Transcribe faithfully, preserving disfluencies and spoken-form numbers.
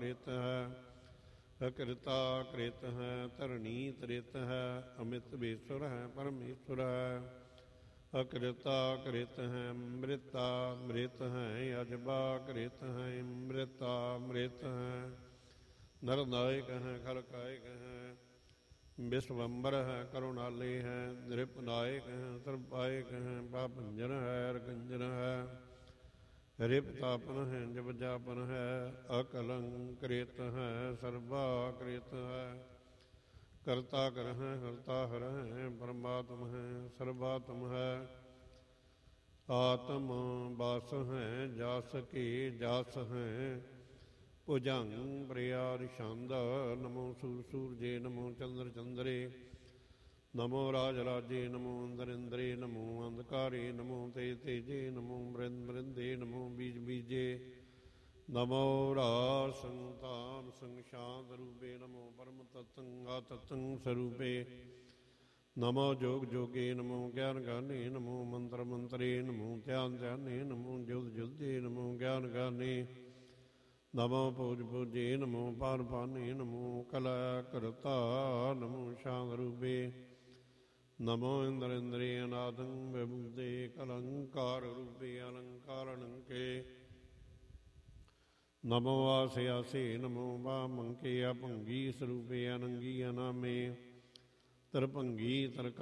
ਕ੍ਰਿਤ ਹੈ, ਅਕ੍ਰਿਤਾ ਕ੍ਰਿਤ ਹੈ, ਧਰਣੀ ਤ੍ਰਿਤ ਹੈ, ਅਮਿਤ ਬੇਸੁਰ ਹੈ, ਪਰਮੇਸ਼ੁਰ ਹੈ। ਅਕ੍ਰਿਤਾ ਕ੍ਰਿਤ ਹੈ, ਮ੍ਰਿਤਾ ਮ੍ਰਿਤ ਹੈ, ਅਜਬਾ ਕ੍ਰਿਤ ਹੈ, ਮ੍ਰਿਤਾ ਮ੍ਰਿਤ ਹੈ, ਨਰਨਾਇਕ ਹੈ, ਖਲਕਾਇਕ ਹੈ, ਵਿਸ਼ਵੰਬਰ ਹੈ, ਕਰੁਣਾਲੇ ਹੈ, ਨਿਰਪਨਾਇਕ ਹੈ, ਸਰਪਾਇਕ ਹੈ, ਪਾਪੰਜਨ ਹੈ, ਰਕੰਜਨ ਹੈ, ਰਿਪਤਾਪਨ ਹੈ, ਜਪ ਜਾਪਨ ਹੈ, ਅਕਲੰਕ੍ਰਿਤ ਹੈ, ਸਰਬਾ ਕ੍ਰਿਤ ਹੈ, ਕਰਤਾ ਕਰ ਹੈ, ਹਰਤਾ ਹਰ ਹੈ, ਪਰਮਾਤਮ ਹੈ, ਸਰਬਾਤਮ ਹੈ, ਆਤਮ ਬਸ ਹੈ, ਜਸ ਕੀ ਜਸ ਹੈ, ਭੁਜੰਗ ਪ੍ਰਿਆ ਰਿਸ਼ੰਦ, ਨਮੋ ਸੂਰ ਸੂਰਜੇ, ਨਮੋ ਚੰਦਰ ਚੰਦਰੇ, ਨਮੋ ਰਾਜ ਰਾਜੇ, ਨਮੋ ਇੰਦਰ ਇੰਦਰੇ, ਨਮੋ ਅੰਧਕਾਰੇ, ਨਮੋ ਤੇਜ ਤੇਜੇ, ਨਮੋ ਮ੍ਰਿੰਦ ਮ੍ਰਿੰਦੇ, ਨਮੋ ਬੀਜ ਬੀਜੇ, ਨਮੋ ਰਾ ਸੰਤਾਨ ਸੰਗ ਸ਼ਾਂਤ ਰੂਪੇ, ਨਮੋ ਪਰਮ ਤਤੰ ਆਤਤੰ ਸਰੂਪੇ, ਨਮੋ ਜੋਗ ਜੋਗੇ, ਨਮੋ ਗਿਆਨ ਗਾਨੇ, ਨਮੋ ਮੰਤਰ ਮੰਤਰੇ, ਨਮੋ ਧਿਆਨ ਧਿਆਨੇ, ਨਮੋ ਜੁਦ ਜੁਦੇ, ਨਮੋ ਗਿਆਨ ਗਾਨੇ, ਨਮੋ ਪੂਜ ਪੂਜੇ, ਨਮੋ ਪਾਨ ਪਾਨੇ, ਨਮੋ ਕਲਾ ਕਰਤਾ, ਨਮੋ ਸ਼ਾਂਤ ਰੂਪੇ, ਨਮੋ ਇੰਦਰ ਇੰਦਰੇ, ਅਨਾਦੰ ਵਿਭੂਤੇ, ਕਲੰਕਾਰ ਰੂਪੇ, ਅਲੰਕਾਰ ਅਲੰਕੇ, ਨਮੋ ਆਸੇ ਆਸੇ, ਨਮੋ ਵਾਮੰਕੇ, ਅਭੰਗੀ ਸਰੂਪੇ, ਅਨੰਗੀ ਅਨਾਮੇ, ਤਰਭੰਗੀ ਤਰਕ